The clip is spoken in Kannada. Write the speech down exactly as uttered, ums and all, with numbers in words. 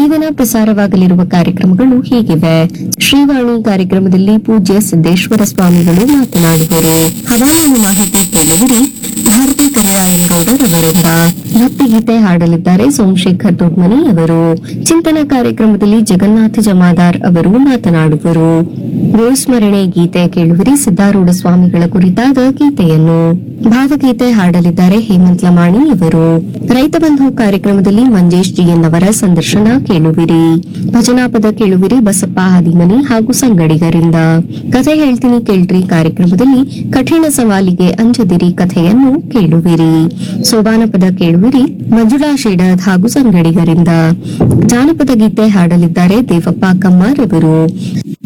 ದಿನ ಪ್ರಸಾರವಾಗಲಿರುವ ಕಾರ್ಯಕ್ರಮಗಳು ಹೀಗಿವೆ. ಶ್ರೀವಾಣಿ ಕಾರ್ಯಕ್ರಮದಲ್ಲಿ ಪೂಜ್ಯ ಸಿದ್ದೇಶ್ವರ ಸ್ವಾಮಿಗಳು ಮಾತನಾಡುವರು. ಹವಾಮಾನ ಮಾಹಿತಿ ಕೇಳುವಿರಿ. ಭಾರತಿ ಕರಿರಾಯನಗೌಡರವರಿಂದ ಭಕ್ತಿಗೀತೆ ಹಾಡಲಿದ್ದಾರೆ ಸೋಮಶೇಖರ್ ದೊಡ್ಮನಿ ಅವರು. ಚಿಂತನ ಕಾರ್ಯಕ್ರಮದಲ್ಲಿ ಜಗನ್ನಾಥ ಜಮಾದಾರ್ ಅವರು ಮಾತನಾಡುವರು. ಗುರುಸ್ಮರಣೆ ಗೀತೆ ಕೇಳುವಿರಿ. ಸಿದ್ದಾರೂಢ ಸ್ವಾಮಿಗಳ ಕುರಿತಾದ ಗೀತೆಯನ್ನು. ಭಾವಗೀತೆ ಹಾಡಲಿದ್ದಾರೆ ಹೇಮಂತ್ ಲಮಾಣಿ ಅವರು. ರೈತ ಬಂಧು ಕಾರ್ಯಕ್ರಮದಲ್ಲಿ ಮಂಜೇಶ್ ಜಿಎನ್ ಅವರ ಸಂದರ್ಶನ ಕೇಳುವಿರಿ. ಭಜನಾ ಪದ ಕೇಳುವಿರಿ ಬಸಪ್ಪ ಹಾದಿಮನಿ ಹಾಗೂ ಸಂಗಡಿಗರಿಂದ. ಕಥೆ ಹೇಳ್ತೀನಿ ಕೇಳ್ರಿ ಕಾರ್ಯಕ್ರಮದಲ್ಲಿ ಕಠಿಣ ಸವಾಲಿಗೆ ಅಂಜದಿರಿ ಕಥೆಯನ್ನು ಕೇಳುವಿರಿ. ಸೋಬಾನ ಪದ ಕೇಳುವಿರಿ ಮಂಜುಳಾ ಶೇಡದ್ ಹಾಗೂ ಸಂಗಡಿಗರಿಂದ. ಜಾನಪದ ಗೀತೆ ಹಾಡಲಿದ್ದಾರೆ ದೇವಪ್ಪ ಕಮ್ಮಾರ್ ಅವರು.